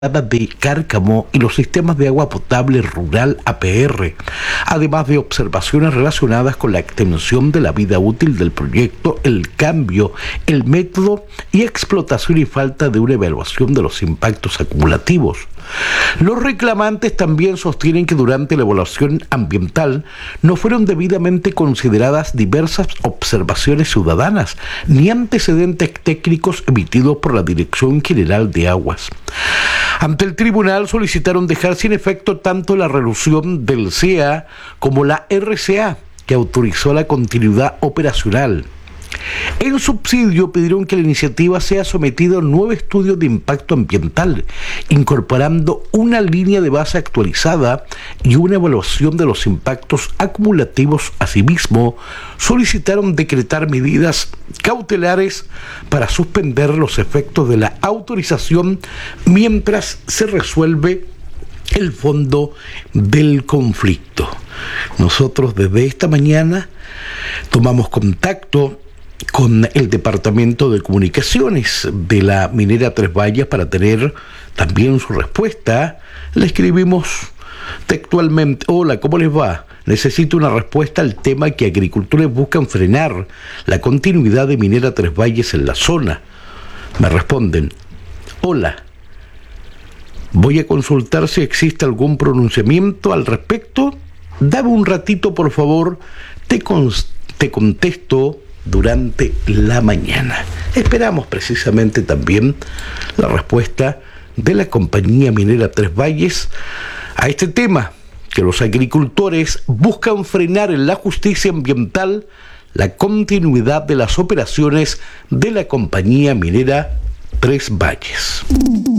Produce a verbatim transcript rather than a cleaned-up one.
de Cárcamo y los sistemas de agua potable rural A P R, además de observaciones relacionadas con la extensión de la vida útil del proyecto, el cambio, el método y explotación y falta de una evaluación de los impactos acumulativos. Los reclamantes también sostienen que durante la evaluación ambiental no fueron debidamente consideradas diversas observaciones ciudadanas ni antecedentes técnicos emitidos por la Dirección General de Aguas. Ante el tribunal solicitaron dejar sin efecto tanto la resolución del C E A como la R C A, que autorizó la continuidad operacional. En subsidio pidieron que la iniciativa sea sometida a un nuevo estudio de impacto ambiental, incorporando una línea de base actualizada y una evaluación de los impactos acumulativos. Asimismo, solicitaron decretar medidas cautelares para suspender los efectos de la autorización mientras se resuelve el fondo del conflicto. Nosotros desde esta mañana tomamos contacto con el Departamento de Comunicaciones de la minera Tres Valles para tener también su respuesta. Le escribimos textualmente: hola, ¿cómo les va? Necesito una respuesta al tema que agricultores buscan frenar la continuidad de minera Tres Valles en la zona. Me responden: hola, voy a consultar si existe algún pronunciamiento al respecto. Dame un ratito, por favor, te, con- te contesto durante la mañana. Esperamos precisamente también la respuesta de la compañía minera Tres Valles a este tema, que los agricultores buscan frenar en la justicia ambiental la continuidad de las operaciones de la compañía minera Tres Valles.